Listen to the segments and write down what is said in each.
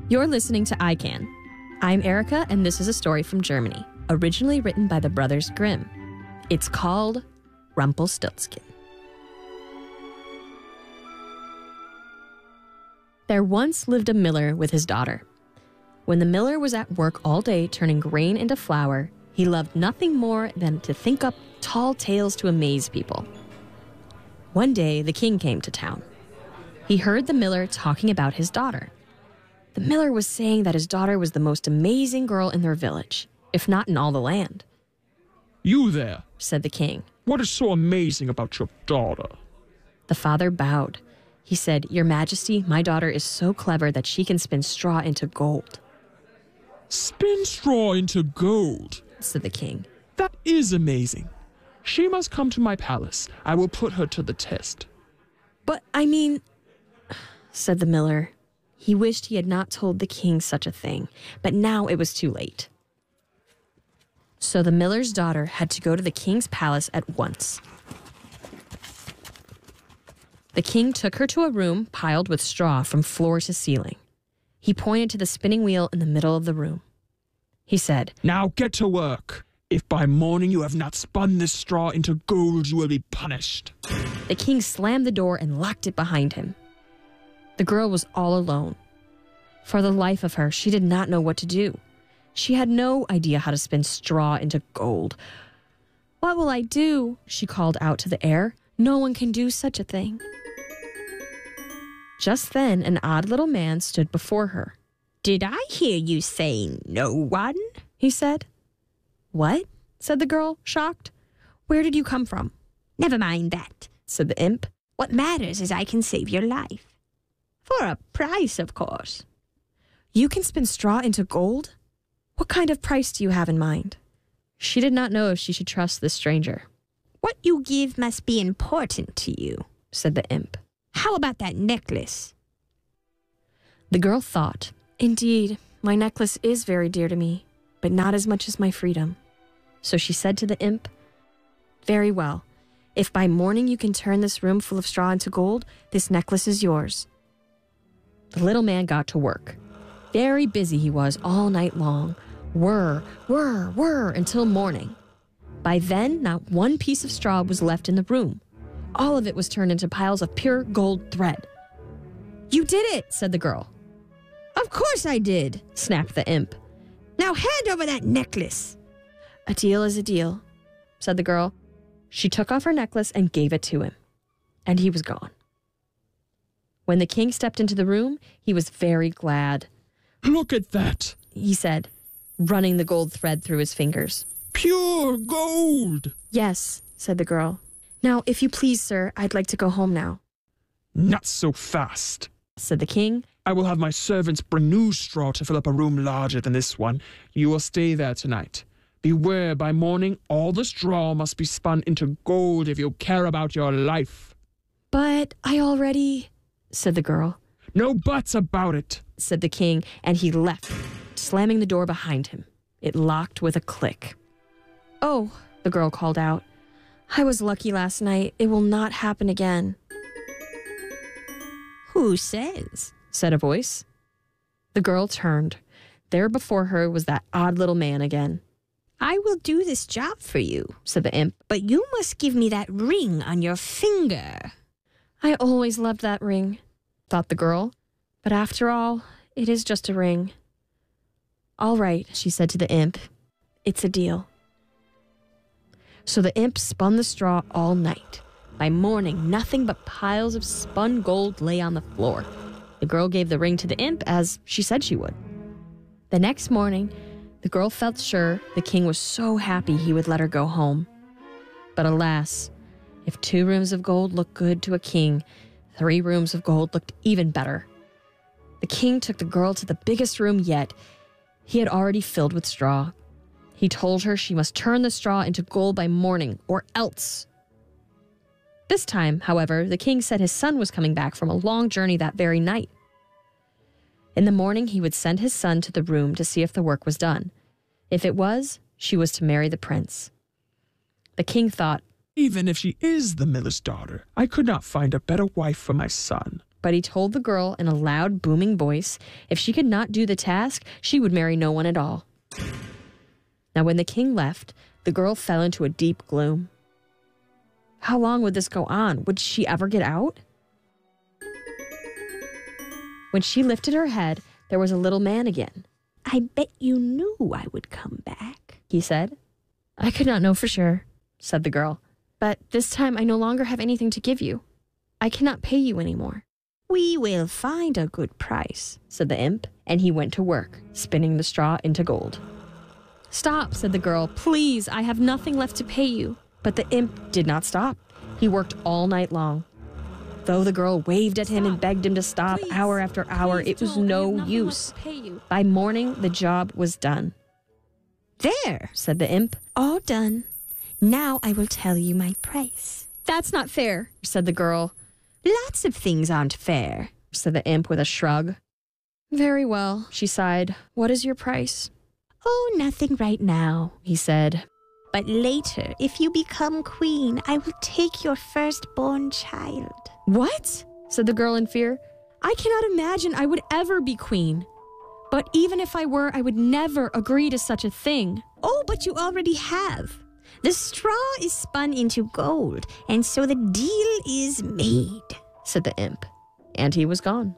You're listening to iCan. I'm Erica, and this is a story from Germany, originally written by the Brothers Grimm. It's called Rumpelstiltskin. There once lived a miller with his daughter. When the miller was at work all day turning grain into flour, he loved nothing more than to think up tall tales to amaze people. One day, the king came to town. He heard the miller talking about his daughter. The miller was saying that his daughter was the most amazing girl in their village, if not in all the land. "You there," said the king. "What is so amazing about your daughter?" The father bowed. He said, "Your Majesty, my daughter is so clever that she can spin straw into gold." "Spin straw into gold," said the king. "That is amazing. She must come to my palace. I will put her to the test." "But I mean," said the miller. He wished he had not told the king such a thing, but now it was too late. So the miller's daughter had to go to the king's palace at once. The king took her to a room piled with straw from floor to ceiling. He pointed to the spinning wheel in the middle of the room. He said, "Now get to work. If by morning you have not spun this straw into gold, you will be punished." The king slammed the door and locked it behind him. The girl was all alone. For the life of her, she did not know what to do. She had no idea how to spin straw into gold. "What will I do?" she called out to the air. "No one can do such a thing." Just then, an odd little man stood before her. "Did I hear you say no one?" he said. "What?" said the girl, shocked. "Where did you come from?" "Never mind that," said the imp. "What matters is I can save your life. For a price, of course." "You can spin straw into gold? What kind of price do you have in mind?" She did not know if she should trust this stranger. "What you give must be important to you," said the imp. "How about that necklace?" The girl thought, "Indeed, my necklace is very dear to me, but not as much as my freedom." So she said to the imp, "Very well. If by morning you can turn this room full of straw into gold, this necklace is yours." The little man got to work. Very busy he was all night long. Whir, whir, whir until morning. By then, not one piece of straw was left in the room. All of it was turned into piles of pure gold thread. "You did it," said the girl. "Of course I did," snapped the imp. "Now hand over that necklace." "A deal is a deal," said the girl. She took off her necklace and gave it to him. And he was gone. When the king stepped into the room, he was very glad. "Look at that," he said, running the gold thread through his fingers. "Pure gold." "Yes," said the girl. "Now, if you please, sir, I'd like to go home now." "Not so fast," said the king. "I will have my servants bring new straw to fill up a room larger than this one. You will stay there tonight. Beware, by morning, all the straw must be spun into gold if you care about your life." "But I already," said the girl. "No buts about it," said the king, and he left, slamming the door behind him. It locked with a click. "Oh," the girl called out. "I was lucky last night. It will not happen again." "Who says?" said a voice. The girl turned. There before her was that odd little man again. "I will do this job for you," said the imp. "but you must give me that ring on your finger." "I always loved that ring," thought the girl. "But after all, it is just a ring." "All right," she said to the imp. "It's a deal." So the imp spun the straw all night. By morning, nothing but piles of spun gold lay on the floor. The girl gave the ring to the imp as she said she would. The next morning, the girl felt sure the king was so happy he would let her go home. But alas, if 2 rooms of gold looked good to a king, 3 rooms of gold looked even better. The king took the girl to the biggest room yet. He had already filled with straw. He told her she must turn the straw into gold by morning, or else. This time, however, the king said his son was coming back from a long journey that very night. In the morning, he would send his son to the room to see if the work was done. If it was, she was to marry the prince. The king thought, "Even if she is the miller's daughter, I could not find a better wife for my son." But he told the girl in a loud, booming voice if she could not do the task, she would marry no one at all. Now, when the king left, the girl fell into a deep gloom. How long would this go on? Would she ever get out? When she lifted her head, there was a little man again. I bet you knew I would come back, He said. I could not know for sure, said the girl. But this time I no longer have anything to give you. I cannot pay you anymore. We will find a good price, said the imp, and he went to work, spinning the straw into gold. Stop, said the girl. Please, I have nothing left to pay you. But the imp did not stop. He worked all night long. Though the girl waved at him and begged him to stop hour after hour, it was no use. By morning, the job was done. There, said the imp. All done. Now I will tell you my price. That's not fair, said the girl. Lots of things aren't fair, said the imp with a shrug. Very well, she sighed. What is your price? Oh, nothing right now, he said. But later, if you become queen, I will take your firstborn child. What? Said the girl in fear. I cannot imagine I would ever be queen. But even if I were, I would never agree to such a thing. Oh, but you already have. The straw is spun into gold, and so the deal is made, said the imp, and he was gone.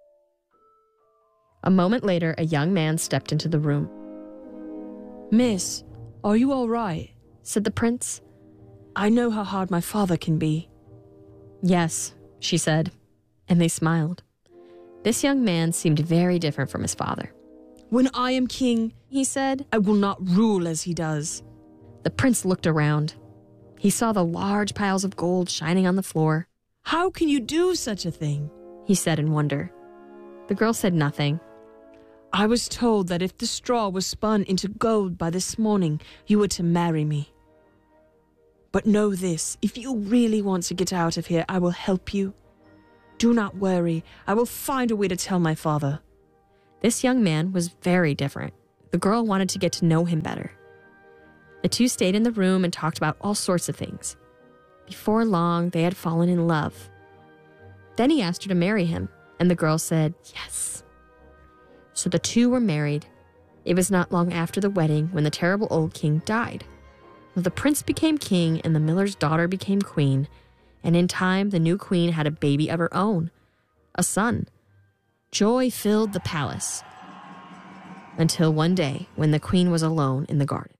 A moment later, a young man stepped into the room. Miss, are you all right? Said the prince. I know how hard my father can be. Yes, she said, and they smiled. This young man seemed very different from his father. When I am king, he said, I will not rule as he does. The prince looked around. He saw the large piles of gold shining on the floor. How can you do such a thing? He said in wonder. The girl said nothing. I was told that if the straw was spun into gold by this morning, you were to marry me. But know this, if you really want to get out of here, I will help you. Do not worry, I will find a way to tell my father. This young man was very different. The girl wanted to get to know him better. The two stayed in the room and talked about all sorts of things. Before long, they had fallen in love. Then he asked her to marry him, and the girl said yes. So the two were married. It was not long after the wedding when the terrible old king died. The prince became king and the miller's daughter became queen, and in time the new queen had a baby of her own, a son. Joy filled the palace. Until one day when the queen was alone in the garden.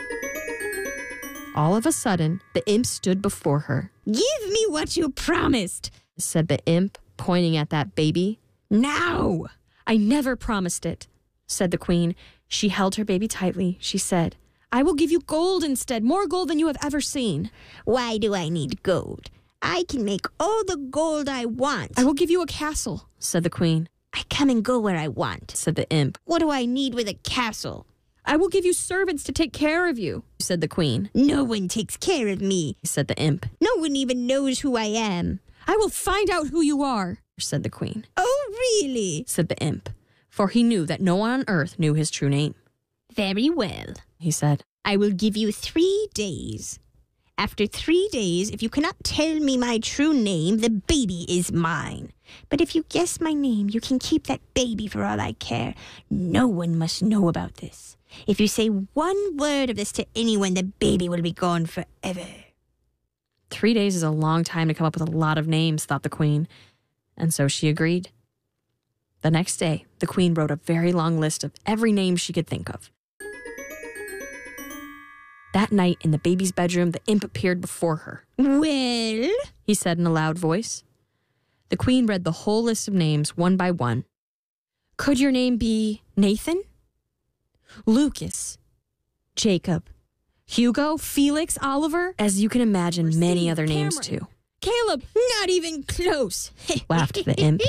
All of a sudden, the imp stood before her. Give me what you promised, said the imp, pointing at that baby. Now! I never promised it, said the queen. She held her baby tightly. She said, I will give you gold instead, more gold than you have ever seen. Why do I need gold? I can make all the gold I want. I will give you a castle, said the queen. I come and go where I want, said the imp. What do I need with a castle? I will give you servants to take care of you, said the queen. No one takes care of me, said the imp. No one even knows who I am. I will find out who you are, said the queen. Oh, really? said the imp, for he knew that no one on earth knew his true name. Very well, he said. I will give you 3 days. After 3 days, if you cannot tell me my true name, the baby is mine. But if you guess my name, you can keep that baby for all I care. No one must know about this. If you say one word of this to anyone, the baby will be gone forever. 3 days is a long time to come up with a lot of names, thought the queen, and so she agreed. The next day, the queen wrote a very long list of every name she could think of. That night, in the baby's bedroom, the imp appeared before her. Well, he said in a loud voice. The queen read the whole list of names one by one. Could your name be Nathan? Lucas? Jacob? Hugo? Felix? Oliver? As you can imagine, many other names too. Caleb, not even close, laughed the imp.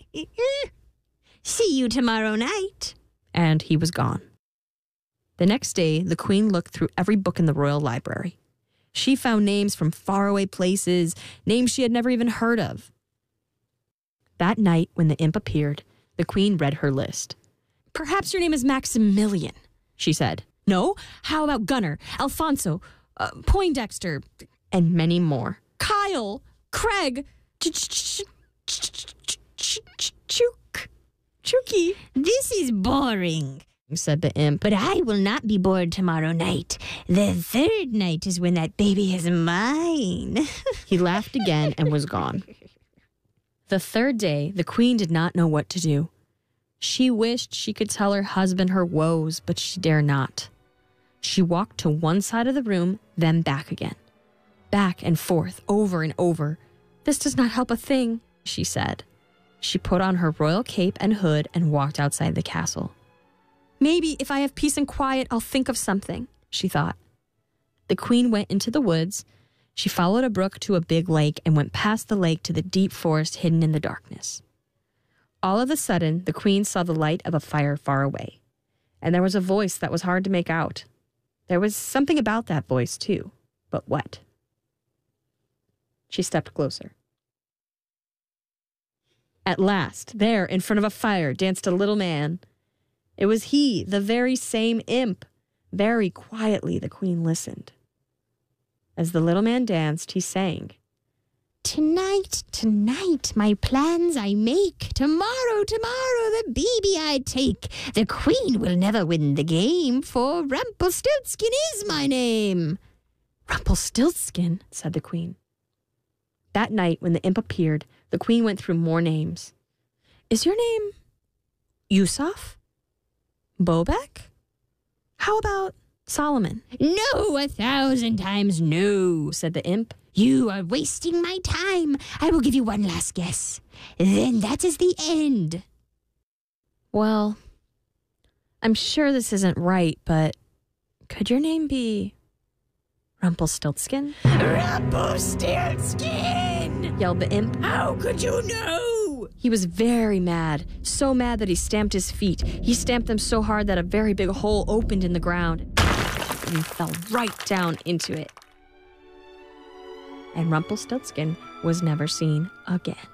See you tomorrow night. And he was gone. The next day, the queen looked through every book in the royal library. She found names from faraway places, names she had never even heard of. That night, when the imp appeared, the queen read her list. Perhaps your name is Maximilian, she said. No? How about Gunnar, Alfonso, Poindexter, and many more. Kyle, Craig. Chooky. This is boring, said the imp. but I will not be bored tomorrow night. The third night is when that baby is mine. He laughed again and was gone. The third day, the queen did not know what to do. She wished she could tell her husband her woes, but she dare not. She walked to one side of the room, then back again. Back and forth, over and over. "This does not help a thing," she said. She put on her royal cape and hood and walked outside the castle. "Maybe if I have peace and quiet, I'll think of something," she thought. The queen went into the woods. She followed a brook to a big lake and went past the lake to the deep forest hidden in the darkness. All of a sudden, the queen saw the light of a fire far away, and there was a voice that was hard to make out. There was something about that voice, too, but what? She stepped closer. At last, there, in front of a fire, danced a little man. It was he, the very same imp. Very quietly, the queen listened. As the little man danced, he sang, Tonight, tonight, my plans I make. Tomorrow, the baby I take. The queen will never win the game, for Rumpelstiltskin is my name. "Rumpelstiltskin," said the queen. That night, when the imp appeared, the queen went through more names. "Is your name Yusuf? Bobek? How about Solomon?" No, 1,000 times no, said the imp. You are wasting my time. I will give you one last guess. Then that is the end. "Well, I'm sure this isn't right, but could your name be Rumpelstiltskin?" Rumpelstiltskin! yelled the imp. How could you know? He was very mad, so mad that he stamped his feet. He stamped them so hard that a very big hole opened in the ground, and he fell right down into it. And Rumpelstiltskin was never seen again.